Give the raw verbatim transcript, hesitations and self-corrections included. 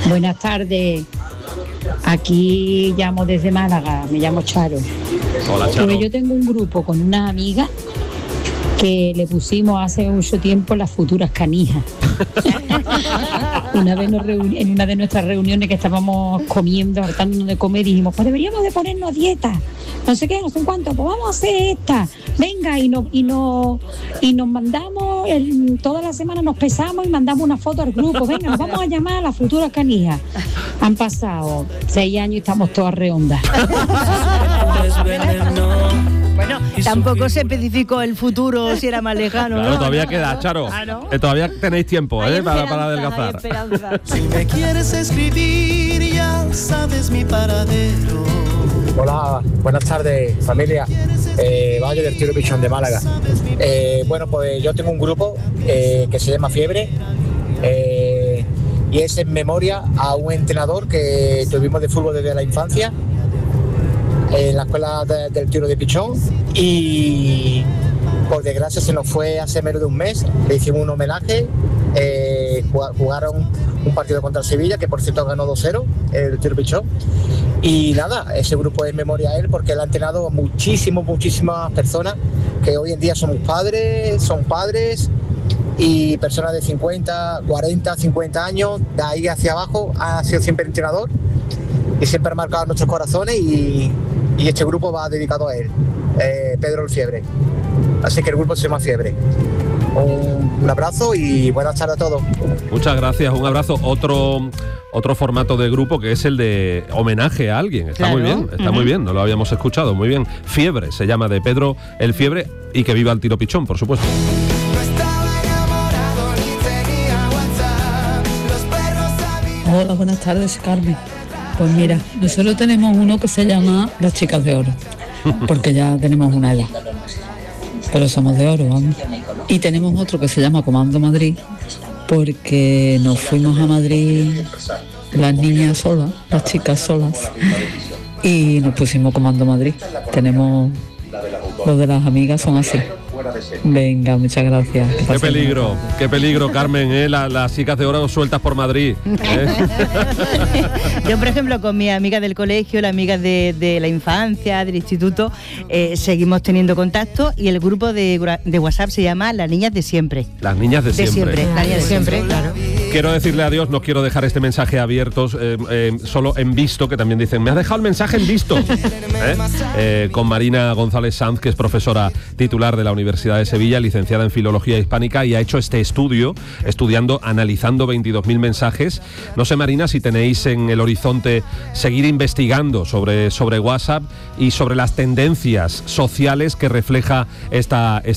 Buenas tardes. Aquí llamo desde Málaga, me llamo Charo. Hola, Charo. Pues yo tengo un grupo con unas amigas que le pusimos hace mucho tiempo las futuras canijas. Una vez nos reuni- en una de nuestras reuniones que estábamos comiendo, hartándonos de comer, dijimos, pues deberíamos de ponernos a dieta, no sé qué, no sé cuánto, pues vamos a hacer esta, venga, y nos y nos y nos mandamos, el, toda la semana nos pesamos y mandamos una foto al grupo, venga, nos vamos a llamar a las futuras canijas. Han pasado seis años y estamos todas redondas. Bueno, tampoco se especificó el futuro, si era más lejano. Claro, ¿no? todavía no, queda, no. Charo. Ah, ¿no? Eh, todavía tenéis tiempo, Hay ¿eh? Para, esperanza, para hay adelgazar. esperanza. Si me quieres escribir, ya sabes mi paradero. Hola, buenas tardes, familia. Eh, Valle del Tiro Pichón de Málaga. Eh, bueno, pues yo tengo un grupo eh, que se llama Fiebre eh, y es en memoria a un entrenador que tuvimos de fútbol desde la infancia en la escuela de, del Tiro de Pichón, y por desgracia se nos fue hace menos de un mes. Le hicimos un homenaje, eh, jugaron un partido contra el Sevilla, que por cierto ganó dos cero el Tiro Pichón, y nada, ese grupo es en memoria a él porque él ha entrenado a muchísimas, muchísimas personas que hoy en día somos padres, son padres, y personas de cincuenta, cuarenta, cincuenta años, de ahí hacia abajo, ha sido siempre entrenador y siempre ha marcado nuestros corazones, y, y este grupo va dedicado a él, eh, Pedro el Fiebre. Así que el grupo se llama Fiebre. Un, un abrazo y buenas tardes a todos. Muchas gracias, un abrazo. Otro otro formato de grupo que es el de homenaje a alguien. Está Claro. muy bien, está Uh-huh. muy bien, no lo habíamos escuchado, muy bien. Fiebre se llama, de Pedro el Fiebre, y que viva el Tiro Pichón, por supuesto. Hola, buenas tardes, Carmen. Pues mira, nosotros tenemos uno que se llama Las Chicas de Oro, porque ya tenemos una edad, pero somos de oro, vamos. Y tenemos otro que se llama Comando Madrid, porque nos fuimos a Madrid las niñas solas, las chicas solas, y nos pusimos Comando Madrid. Tenemos, los de las amigas son así. Venga, muchas gracias. Que Qué pasen peligro, buena tarde. qué peligro, Carmen, ¿eh? La- las chicas de oro sueltas por Madrid, ¿eh? Yo, por ejemplo, con mi amiga del colegio, las amigas de, de la infancia, del instituto, eh, seguimos teniendo contacto, y el grupo de, gra- de WhatsApp se llama Las Niñas de Siempre. Las niñas de De siempre. siempre, las niñas de siempre, claro. Quiero decirle adiós, no quiero dejar este mensaje abierto, eh, eh, solo en visto, que también dicen, me ha dejado el mensaje en visto. ¿Eh? Eh, con Marina González Sanz, que es profesora titular de la Universidad de Sevilla, licenciada en Filología Hispánica, y ha hecho este estudio, estudiando, analizando veintidós mil mensajes. No sé, Marina, si tenéis en el horizonte seguir investigando sobre, sobre WhatsApp y sobre las tendencias sociales que refleja esta, esta